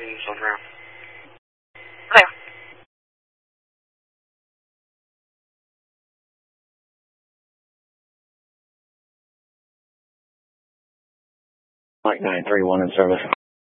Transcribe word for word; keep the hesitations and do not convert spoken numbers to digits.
Teams on ground. Clear. Mike nine three one in service.